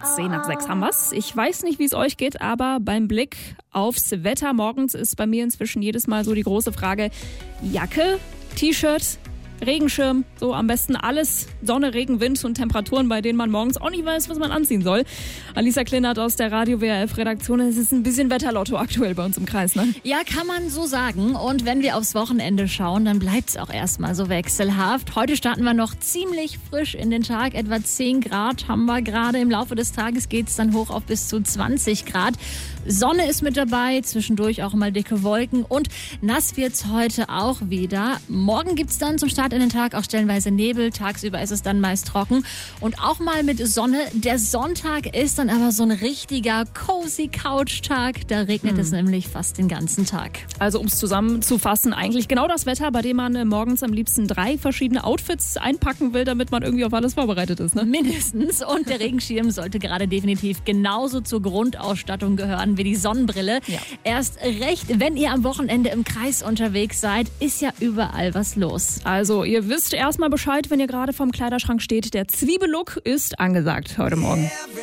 10 nach 6 haben wir's. Ich weiß nicht, wie es euch geht, aber beim Blick aufs Wetter morgens ist bei mir inzwischen jedes Mal so die große Frage: Jacke, T-Shirt, Regenschirm, so am besten alles, Sonne, Regen, Wind und Temperaturen, bei denen man morgens auch nicht weiß, was man anziehen soll. Alisa Klinert aus der Radio-WRF-Redaktion. Es ist ein bisschen Wetterlotto aktuell bei uns im Kreis, ne? Ja, kann man so sagen. Und wenn wir aufs Wochenende schauen, dann bleibt es auch erstmal so wechselhaft. Heute starten wir noch ziemlich frisch in den Tag. Etwa 10 Grad haben wir gerade. Im Laufe des Tages geht es dann hoch auf bis zu 20 Grad. Sonne ist mit dabei, zwischendurch auch mal dicke Wolken und nass wird's heute auch wieder. Morgen gibt's dann zum Start in den Tag auch stellenweise Nebel. Tagsüber ist es dann meist trocken und auch mal mit Sonne. Der Sonntag ist dann aber so ein richtiger cozy Couch-Tag. Da regnet es nämlich fast den ganzen Tag. Also um es zusammenzufassen, eigentlich genau das Wetter, bei dem man morgens am liebsten 3 verschiedene Outfits einpacken will, damit man irgendwie auf alles vorbereitet ist, ne? Mindestens. Und der Regenschirm sollte gerade definitiv genauso zur Grundausstattung gehören wie die Sonnenbrille. Ja. Erst recht, wenn ihr am Wochenende im Kreis unterwegs seid, ist ja überall was los. Also ihr wisst erstmal Bescheid, wenn ihr gerade vorm Kleiderschrank steht. Der Zwiebellook ist angesagt heute Morgen.